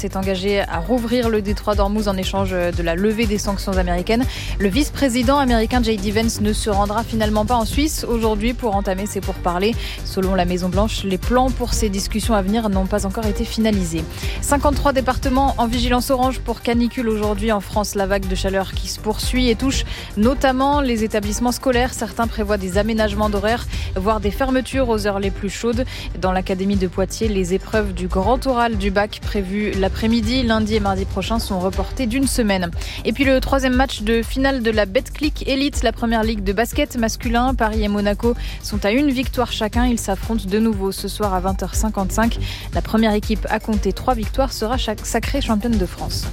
s'est engagé à rouvrir le détroit d'Ormuz en échange de la levée des sanctions américaines. Le vice-président américain J.D. Vance ne se rendra finalement pas en Suisse aujourd'hui pour entamer ses pourparlers. Selon la Maison-Blanche, les plans pour ces discussions à venir n'ont pas encore été finalisés. 53 départements en vigilance orange pour canicule aujourd'hui en France. La vague de chaleur qui se poursuit et touche notamment les établissements scolaires. Certains prévoient des aménagements d'horaires, voire des fermetures aux heures les plus chaudes. Dans l'académie de Poitiers, les épreuves du grand oral du bac prévues l'après-midi, lundi et mardi prochain sont reportées d'une semaine. Et puis le troisième match de finale de la Betclic Elite, la première ligue de basket masculin. Paris et Monaco sont à une victoire chacun. Ils s'affrontent de nouveau ce soir à 20h55. La première équipe à compter 3 victoires sera sacrée championne de France.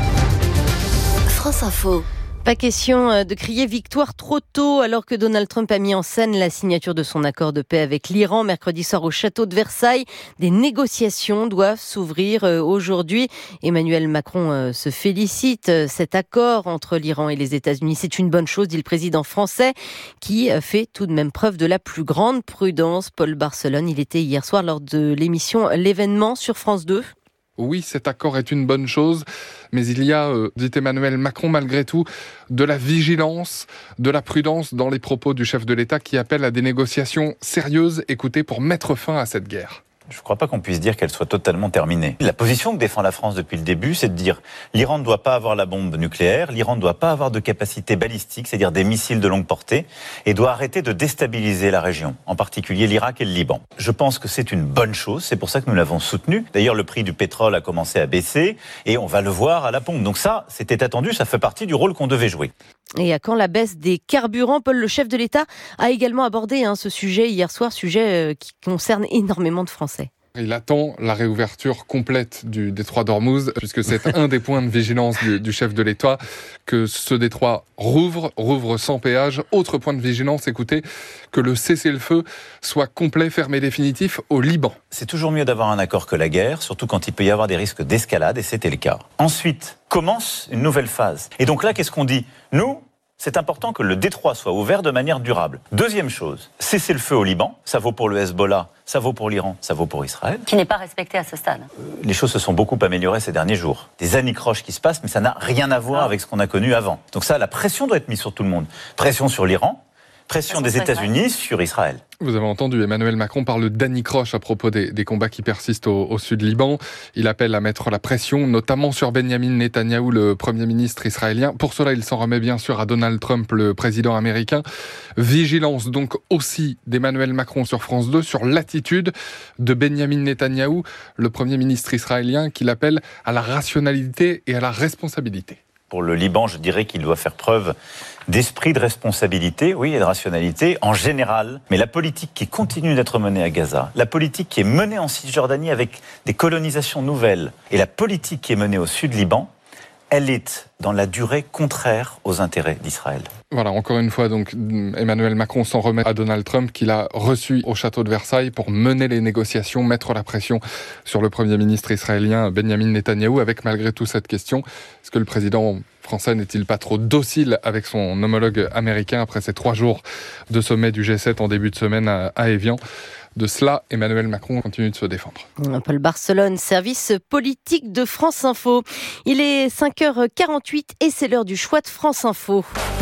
France Info. Pas question de crier victoire trop tôt alors que Donald Trump a mis en scène la signature de son accord de paix avec l'Iran mercredi soir au château de Versailles. Des négociations doivent s'ouvrir aujourd'hui. Emmanuel Macron se félicite. Cet accord entre l'Iran et les États-Unis, c'est une bonne chose, dit le président français, qui fait tout de même preuve de la plus grande prudence. Paul Barcelone, il était hier soir lors de l'émission L'événement sur France 2. Oui, cet accord est une bonne chose, mais il y a, dit Emmanuel Macron, malgré tout, de la vigilance, de la prudence dans les propos du chef de l'État qui appelle à des négociations sérieuses, écoutez, pour mettre fin à cette guerre. Je ne crois pas qu'on puisse dire qu'elle soit totalement terminée. La position que défend la France depuis le début, c'est de dire l'Iran ne doit pas avoir la bombe nucléaire, l'Iran ne doit pas avoir de capacité balistique, c'est-à-dire des missiles de longue portée, et doit arrêter de déstabiliser la région, en particulier l'Irak et le Liban. Je pense que c'est une bonne chose, c'est pour ça que nous l'avons soutenu. D'ailleurs, le prix du pétrole a commencé à baisser, et on va le voir à la pompe. Donc ça, c'était attendu, ça fait partie du rôle qu'on devait jouer. Et à quand la baisse des carburants? Paul, le chef de l'État, a également abordé ce sujet hier soir, sujet qui concerne énormément de Français. Il attend la réouverture complète du détroit d'Ormuz, puisque c'est un des points de vigilance du chef de l'État, que ce détroit rouvre sans péage. Autre point de vigilance, écoutez, que le cessez-le-feu soit complet, fermé, définitif au Liban. C'est toujours mieux d'avoir un accord que la guerre, surtout quand il peut y avoir des risques d'escalade, et c'était le cas. Ensuite, commence une nouvelle phase. Et donc là, qu'est-ce qu'on dit ? Nous, c'est important que le détroit soit ouvert de manière durable. Deuxième chose, cesser le feu au Liban, ça vaut pour le Hezbollah, ça vaut pour l'Iran, ça vaut pour Israël. Qui n'est pas respecté à ce stade. Les choses se sont beaucoup améliorées ces derniers jours. Des anicroches qui se passent, mais ça n'a rien à voir avec ce qu'on a connu avant. Donc ça, la pression doit être mise sur tout le monde. Pression sur l'Iran, pression des États-Unis sur Israël. Vous avez entendu, Emmanuel Macron parle d'anicroche à propos des combats qui persistent au sud Liban. Il appelle à mettre la pression, notamment sur Benyamin Netanyahou, le Premier ministre israélien. Pour cela, il s'en remet bien sûr à Donald Trump, le président américain. Vigilance donc aussi d'Emmanuel Macron sur France 2 sur l'attitude de Benyamin Netanyahou, le Premier ministre israélien, qu'il appelle à la rationalité et à la responsabilité. Pour le Liban, je dirais qu'il doit faire preuve d'esprit de responsabilité, oui, et de rationalité en général. Mais la politique qui continue d'être menée à Gaza, la politique qui est menée en Cisjordanie avec des colonisations nouvelles, et la politique qui est menée au sud Liban, elle est dans la durée contraire aux intérêts d'Israël. Voilà, encore une fois, donc Emmanuel Macron s'en remet à Donald Trump qu'il a reçu au château de Versailles pour mener les négociations, mettre la pression sur le Premier ministre israélien Benyamin Netanyahou, avec malgré tout cette question, est-ce que le président français n'est-il pas trop docile avec son homologue américain après ces 3 jours de sommet du G7 en début de semaine à Évian? De cela, Emmanuel Macron continue de se défendre. Paul Barcelone, service politique de France Info. Il est 5h48 et c'est l'heure du choix de France Info.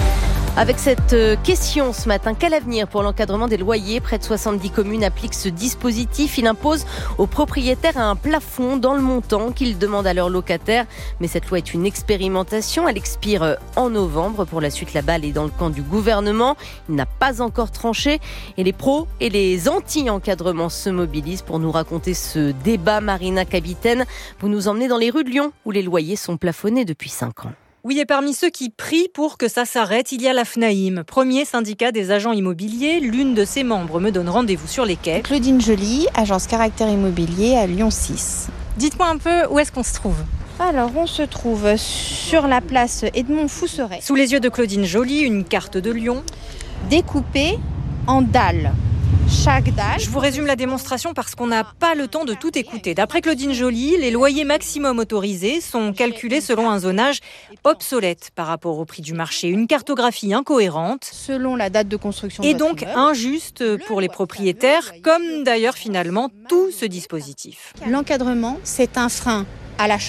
Avec cette question ce matin, quel avenir pour l'encadrement des loyers? Près de 70 communes appliquent ce dispositif. Il impose aux propriétaires un plafond dans le montant qu'ils demandent à leurs locataires. Mais cette loi est une expérimentation. Elle expire en novembre. Pour la suite, la balle est dans le camp du gouvernement. Il n'a pas encore tranché. Et les pros et les anti-encadrements se mobilisent pour nous raconter ce débat. Marina Capitaine, vous nous emmenez dans les rues de Lyon où les loyers sont plafonnés depuis 5 ans. Oui, et parmi ceux qui prient pour que ça s'arrête, il y a la FNAIM, premier syndicat des agents immobiliers. L'une de ses membres me donne rendez-vous sur les quais. Claudine Joly, agence Caractère Immobilier à Lyon 6. Dites-moi un peu où est-ce qu'on se trouve ? Alors, on se trouve sur la place Edmond Fousseret. Sous les yeux de Claudine Joly, une carte de Lyon. Découpée en dalles. Chaque dalle. Je vous résume la démonstration parce qu'on n'a pas le temps de tout écouter. D'après Claudine Joly, les loyers maximum autorisés sont calculés selon un zonage obsolète par rapport au prix du marché. Une cartographie incohérente. Selon la date de construction. Et donc injuste pour les propriétaires, comme d'ailleurs finalement tout ce dispositif. L'encadrement, c'est un frein à l'achat.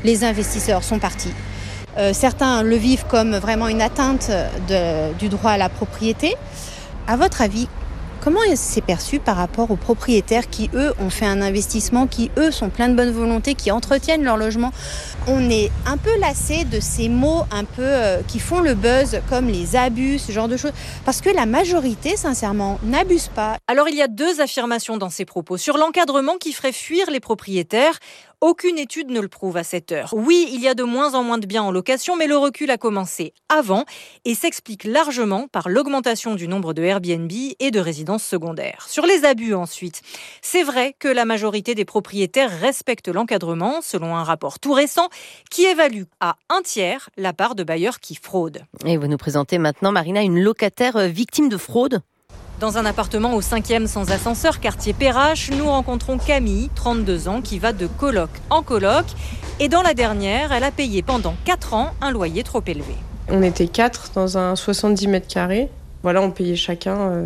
les investisseurs sont partis. Certains le vivent comme vraiment une atteinte du droit à la propriété. À votre avis, comment c'est perçu par rapport aux propriétaires qui, eux, ont fait un investissement, qui, eux, sont pleins de bonne volonté, qui entretiennent leur logement? On est un peu lassé de ces mots un peu qui font le buzz, comme les abus, ce genre de choses. Parce que la majorité, sincèrement, n'abuse pas. Alors, il y a 2 affirmations dans ces propos. Sur l'encadrement qui ferait fuir les propriétaires, aucune étude ne le prouve à cette heure. Oui, il y a de moins en moins de biens en location, mais le recul a commencé avant et s'explique largement par l'augmentation du nombre de Airbnb et de résidences secondaires. Sur les abus ensuite, c'est vrai que la majorité des propriétaires respectent l'encadrement, selon un rapport tout récent, qui évalue à 1/3 la part de bailleurs qui fraudent. Et vous nous présentez maintenant, Marina, une locataire victime de fraude. Dans un appartement au 5e sans ascenseur, quartier Perrache, nous rencontrons Camille, 32 ans, qui va de coloc en coloc. Et dans la dernière, elle a payé pendant 4 ans un loyer trop élevé. On était 4 dans un 70 mètres carrés. Voilà, on payait chacun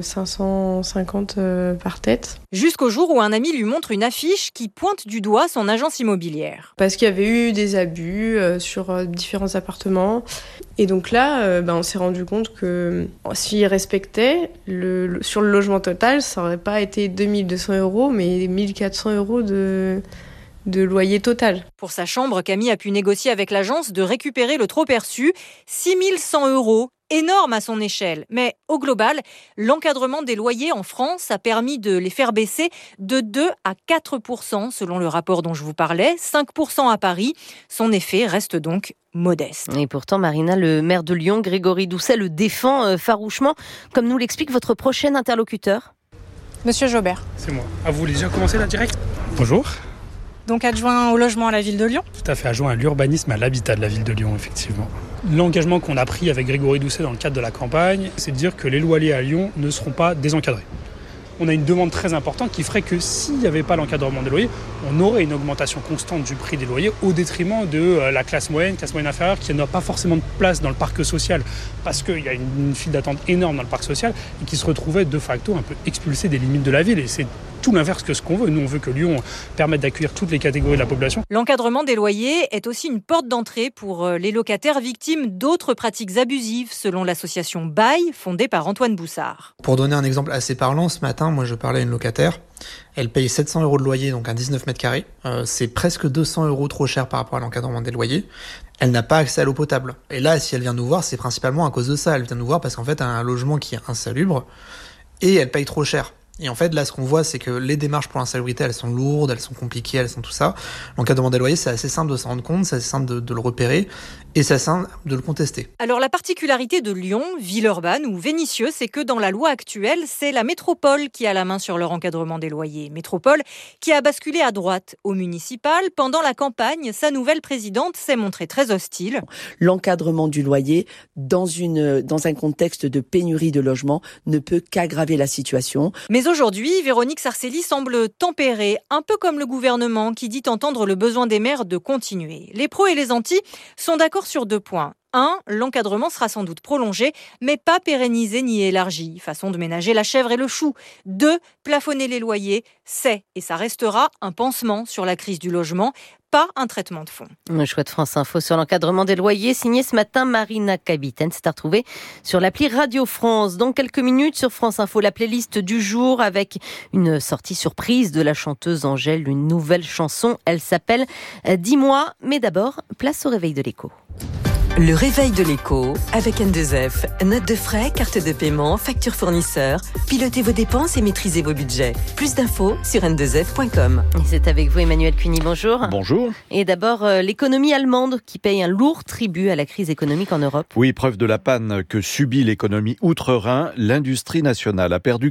550 par tête. Jusqu'au jour où un ami lui montre une affiche qui pointe du doigt son agence immobilière. Parce qu'il y avait eu des abus sur différents appartements. Et donc là, on s'est rendu compte que s'ils respectaient, sur le logement total, ça n'aurait pas été 2200 €, mais 1400 € de loyer total. Pour sa chambre, Camille a pu négocier avec l'agence de récupérer le trop perçu, 6100 €. Énorme à son échelle. Mais au global, l'encadrement des loyers en France a permis de les faire baisser de 2 à 4% selon le rapport dont je vous parlais, 5% à Paris. Son effet reste donc modeste. Et pourtant, Marina, le maire de Lyon, Grégory Doucet, le défend farouchement, comme nous l'explique votre prochain interlocuteur. Monsieur Jobert. C'est moi. Ah, vous voulez déjà commencer là direct ? Bonjour. Donc adjoint au logement à la ville de Lyon ? Tout à fait, adjoint à l'urbanisme et à l'habitat de la ville de Lyon, effectivement. L'engagement qu'on a pris avec Grégory Doucet dans le cadre de la campagne, c'est de dire que les loyers à Lyon ne seront pas désencadrés. On a une demande très importante qui ferait que s'il n'y avait pas l'encadrement des loyers, on aurait une augmentation constante du prix des loyers au détriment de la classe moyenne inférieure qui n'a pas forcément de place dans le parc social parce qu'il y a une file d'attente énorme dans le parc social et qui se retrouvait de facto un peu expulsée des limites de la ville. Et c'est tout l'inverse que ce qu'on veut. Nous, on veut que Lyon permette d'accueillir toutes les catégories de la population. L'encadrement des loyers est aussi une porte d'entrée pour les locataires victimes d'autres pratiques abusives, selon l'association Bail, fondée par Antoine Boussard. Pour donner un exemple assez parlant, ce matin, moi je parlais à une locataire. Elle paye 700 € de loyer, donc un 19 mètres carrés. C'est presque 200 € trop cher par rapport à l'encadrement des loyers. Elle n'a pas accès à l'eau potable. Et là, si elle vient nous voir, c'est principalement à cause de ça. Elle vient nous voir parce qu'en fait, elle a un logement qui est insalubre et elle paye trop cher. Et en fait, là, ce qu'on voit, c'est que les démarches pour l'insalubrité, elles sont lourdes, elles sont compliquées, elles sont tout ça. L'encadrement des loyers, c'est assez simple de s'en rendre compte, c'est assez simple de le repérer, et c'est assez simple de le contester. Alors, la particularité de Lyon, ville urbaine ou Vénissieux, c'est que dans la loi actuelle, c'est la métropole qui a la main sur leur encadrement des loyers. Métropole qui a basculé à droite au municipal. Pendant la campagne, sa nouvelle présidente s'est montrée très hostile. L'encadrement du loyer, dans un contexte de pénurie de logements, ne peut qu'aggraver la situation. Mais aujourd'hui, Véronique Sarcelli semble tempérée, un peu comme le gouvernement qui dit entendre le besoin des maires de continuer. Les pros et les antis sont d'accord sur 2 points. 1, l'encadrement sera sans doute prolongé, mais pas pérennisé ni élargi. Façon de ménager la chèvre et le chou. 2, plafonner les loyers, c'est et ça restera un pansement sur la crise du logement, pas un traitement de fond. Le choix de France Info sur l'encadrement des loyers, signé ce matin Marina Kabiten. C'est à retrouver sur l'appli Radio France. Dans quelques minutes sur France Info, la playlist du jour avec une sortie surprise de la chanteuse Angèle, une nouvelle chanson. Elle s'appelle « Dis-moi ». Mais d'abord, place au réveil de l'écho. Le réveil de l'écho avec N2F. Notes de frais, carte de paiement, facture fournisseur. Pilotez vos dépenses et maîtrisez vos budgets. Plus d'infos sur n2f.com. Et c'est avec vous Emmanuel Cuny, bonjour. Bonjour. Et d'abord, l'économie allemande qui paye un lourd tribut à la crise économique en Europe. Oui, preuve de la panne que subit l'économie outre-Rhin. L'industrie nationale a perdu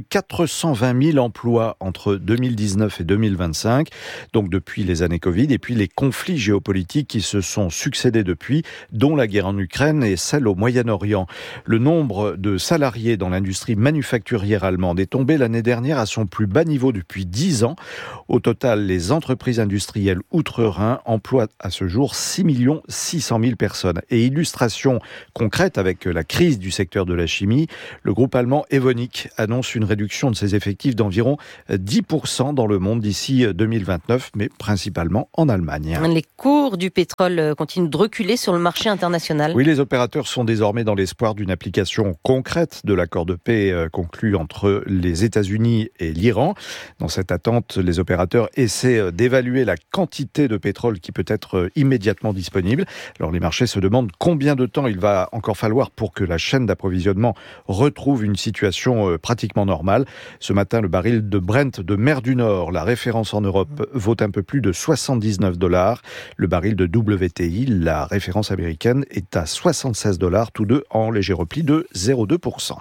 420 000 emplois entre 2019 et 2025, donc depuis les années Covid, et puis les conflits géopolitiques qui se sont succédés depuis, dont la guerre guerre en Ukraine et celle au Moyen-Orient. Le nombre de salariés dans l'industrie manufacturière allemande est tombé l'année dernière à son plus bas niveau depuis 10 ans. Au total, les entreprises industrielles outre-Rhin emploient à ce jour 6 600 000 personnes. Et illustration concrète avec la crise du secteur de la chimie, le groupe allemand Evonik annonce une réduction de ses effectifs d'environ 10% dans le monde d'ici 2029, mais principalement en Allemagne. Les cours du pétrole continuent de reculer sur le marché international. Oui, les opérateurs sont désormais dans l'espoir d'une application concrète de l'accord de paix conclu entre les États-Unis et l'Iran. Dans cette attente, les opérateurs essaient d'évaluer la quantité de pétrole qui peut être immédiatement disponible. Alors les marchés se demandent combien de temps il va encore falloir pour que la chaîne d'approvisionnement retrouve une situation pratiquement normale. Ce matin, le baril de Brent de mer du Nord, la référence en Europe, vaut un peu plus de $79. Le baril de WTI, la référence américaine, est à $76, tous deux en léger repli de 0,2%.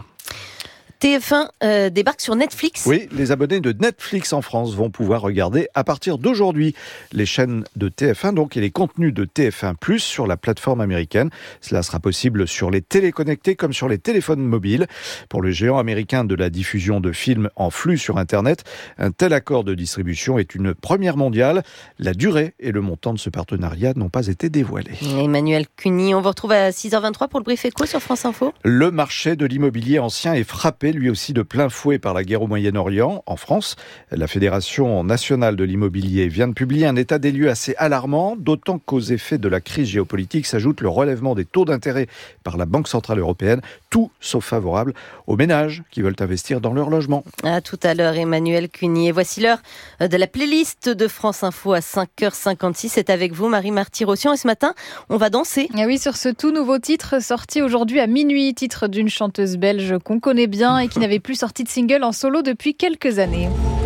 TF1 débarque sur Netflix. Oui, les abonnés de Netflix en France vont pouvoir regarder à partir d'aujourd'hui les chaînes de TF1 donc, et les contenus de TF1+ sur la plateforme américaine. Cela sera possible sur les téléconnectés comme sur les téléphones mobiles. Pour le géant américain de la diffusion de films en flux sur Internet, un tel accord de distribution est une première mondiale. La durée et le montant de ce partenariat n'ont pas été dévoilés. Emmanuel Cuny, on vous retrouve à 6h23 pour le Brief Éco sur France Info. Le marché de l'immobilier ancien est frappé lui aussi de plein fouet par la guerre au Moyen-Orient. En France, la Fédération nationale de l'immobilier vient de publier un état des lieux assez alarmant, d'autant qu'aux effets de la crise géopolitique s'ajoute le relèvement des taux d'intérêt par la Banque Centrale Européenne, tout sauf favorable aux ménages qui veulent investir dans leur logement. À tout à l'heure, Emmanuel Cuny. Et voici l'heure de la playlist de France Info à 5h56. C'est avec vous, Marie-Marty Rossian. Et ce matin, on va danser. Et oui, sur ce tout nouveau titre sorti aujourd'hui à minuit, titre d'une chanteuse belge qu'on connaît bien et qui n'avait plus sorti de single en solo depuis quelques années.